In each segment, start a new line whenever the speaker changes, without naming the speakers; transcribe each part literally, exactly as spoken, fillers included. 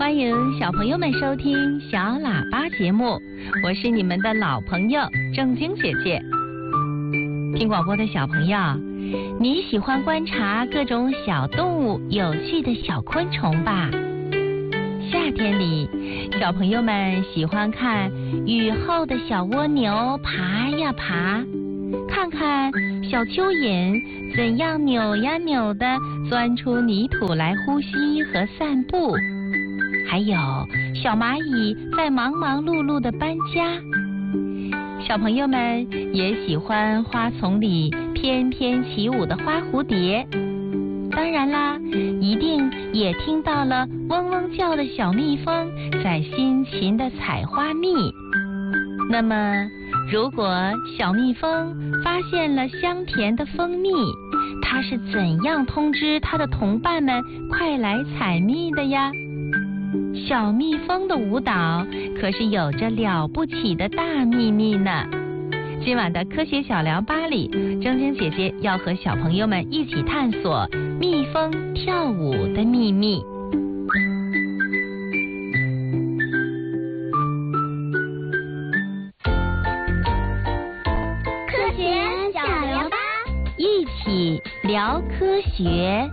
欢迎小朋友们收听小喇叭节目，我是你们的老朋友正晶姐姐。听广播的小朋友，你喜欢观察各种小动物有趣的小昆虫吧？夏天里，小朋友们喜欢看雨后的小蜗牛爬呀爬，看看小蚯蚓怎样扭呀扭的钻出泥土来呼吸和散步，还有小蚂蚁在忙忙碌碌的搬家。小朋友们也喜欢花丛里翩翩起舞的花蝴蝶，当然啦，一定也听到了嗡嗡叫的小蜜蜂在辛勤的采花蜜。那么，如果小蜜蜂发现了香甜的蜂蜜，它是怎样通知它的同伴们快来采蜜的呀？小蜜蜂的舞蹈可是有着了不起的大秘密呢。今晚的科学小聊吧里，正晶姐姐要和小朋友们一起探索蜜蜂跳舞的秘密。
科学小聊吧，
一起聊科学。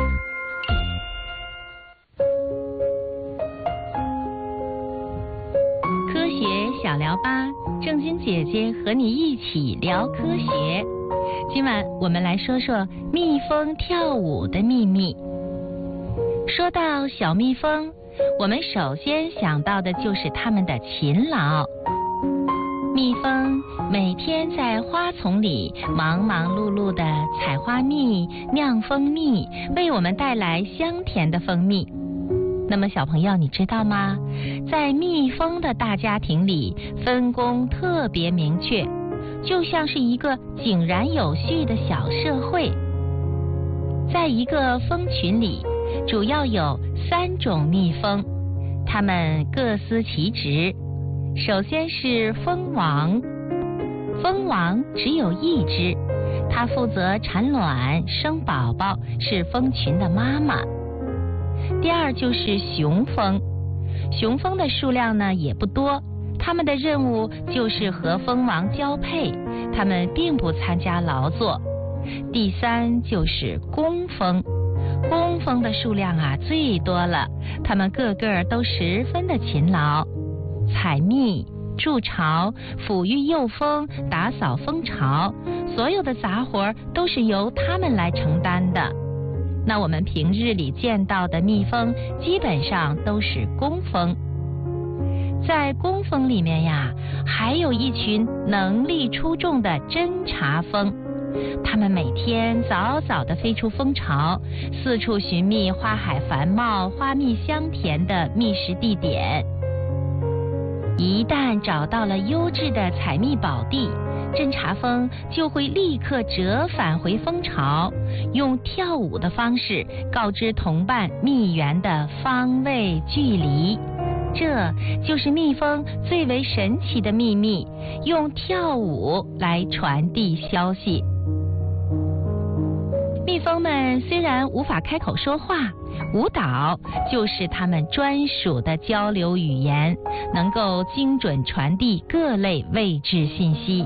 科学小聊吧，正晶姐姐和你一起聊科学。今晚我们来说说蜜蜂跳舞的秘密。说到小蜜蜂，我们首先想到的就是它们的勤劳。蜜蜂每天在花丛里忙忙碌碌地采花蜜、酿蜂蜜，为我们带来香甜的蜂蜜。那么小朋友，你知道吗？在蜜蜂的大家庭里，分工特别明确，就像是一个井然有序的小社会。在一个蜂群里，主要有三种蜜蜂，它们各司其职。首先是蜂王，蜂王只有一只，它负责产卵、生宝宝，是蜂群的妈妈。第二就是雄蜂，雄蜂的数量呢也不多，他们的任务就是和蜂王交配，他们并不参加劳作。第三就是工蜂，工蜂的数量啊最多了，他们个个都十分的勤劳，采蜜、筑巢、抚育幼蜂、打扫蜂巢，所有的杂活都是由他们来承担的。那我们平日里见到的蜜蜂基本上都是工蜂。在工蜂里面呀，还有一群能力出众的侦察蜂，它们每天早早地飞出蜂巢，四处寻觅花海繁茂、花蜜香甜的觅食地点。一旦找到了优质的采蜜宝地，侦察蜂就会立刻折返回蜂巢，用跳舞的方式告知同伴蜜源的方位距离。这就是蜜蜂最为神奇的秘密，用跳舞来传递消息。蜜蜂们虽然无法开口说话，舞蹈就是它们专属的交流语言，能够精准传递各类位置信息。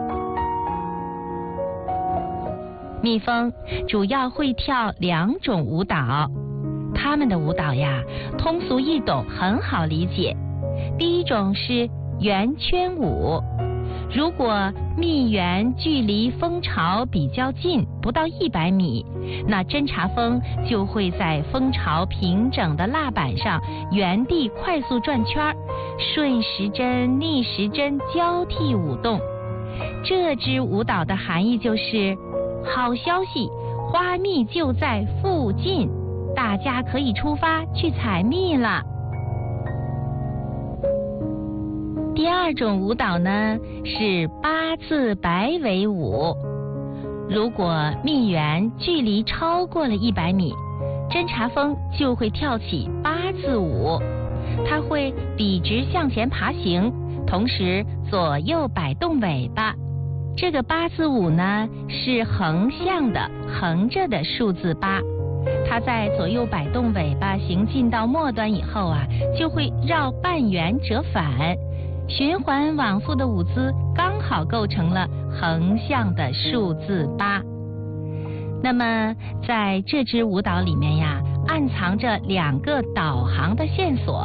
蜜蜂主要会跳两种舞蹈，它们的舞蹈呀，通俗易懂，很好理解。第一种是圆圈舞，如果蜜源距离蜂巢比较近，不到一百米，那侦察蜂就会在蜂巢平整的蜡板上原地快速转圈，顺时针、逆时针交替舞动。这支舞蹈的含义就是：好消息，花蜜就在附近，大家可以出发去采蜜了。第二种舞蹈呢，是八字摆尾舞。如果蜜源距离超过了一百米，侦察蜂就会跳起八字舞，它会笔直向前爬行，同时左右摆动尾巴。这个八字舞呢，是横向的，横着的数字八， 它在左右摆动尾巴行进到末端以后啊，就会绕半圆折返，循环往复的舞姿刚好构成了横向的数字八。那么在这支舞蹈里面呀，暗藏着两个导航的线索。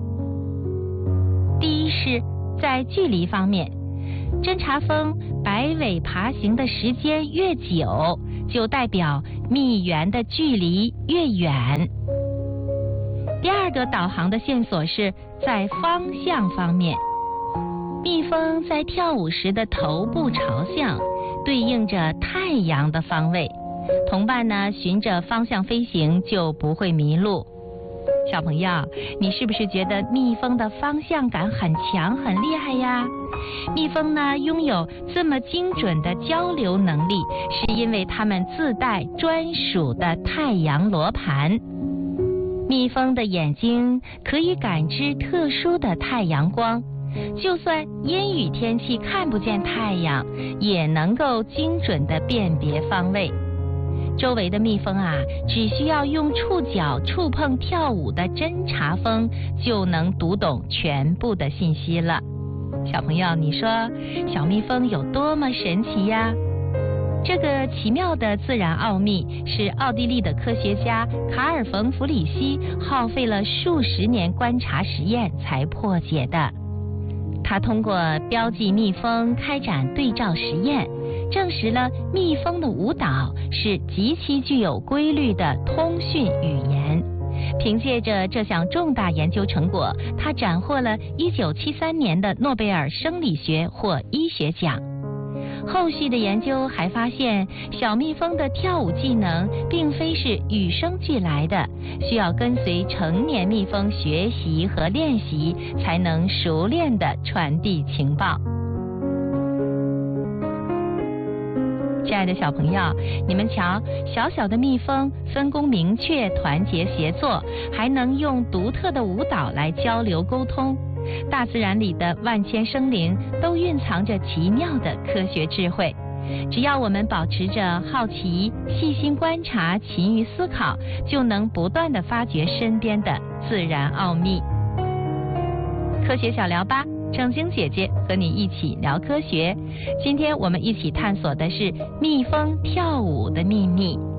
第一是在距离方面，侦察蜂摆尾爬行的时间越久，就代表蜜源的距离越远。第二个导航的线索是在方向方面，蜜蜂在跳舞时的头部朝向对应着太阳的方位，同伴呢循着方向飞行就不会迷路。小朋友，你是不是觉得蜜蜂的方向感很强很厉害呀？蜜蜂呢拥有这么精准的交流能力，是因为它们自带专属的太阳罗盘。蜜蜂的眼睛可以感知特殊的太阳光，就算阴雨天气看不见太阳，也能够精准地辨别方位。周围的蜜蜂啊，只需要用触角触碰跳舞的侦察蜂，就能读懂全部的信息了。小朋友，你说小蜜蜂有多么神奇呀？这个奇妙的自然奥秘是奥地利的科学家卡尔冯弗里希耗费了数十年观察实验才破解的。他通过标记蜜蜂开展对照实验，证实了蜜蜂的舞蹈是极其具有规律的通讯语言。凭借着这项重大研究成果，他斩获了一九七三年的诺贝尔生理学或医学奖。后续的研究还发现，小蜜蜂的跳舞技能并非是与生俱来的，需要跟随成年蜜蜂学习和练习，才能熟练地传递情报。亲爱的小朋友，你们瞧，小小的蜜蜂分工明确，团结协作，还能用独特的舞蹈来交流沟通。大自然里的万千生灵都蕴藏着奇妙的科学智慧，只要我们保持着好奇、细心观察、勤于思考，就能不断地发掘身边的自然奥秘。科学小聊吧，正晶姐姐和你一起聊科学。今天我们一起探索的是蜜蜂跳舞的秘密。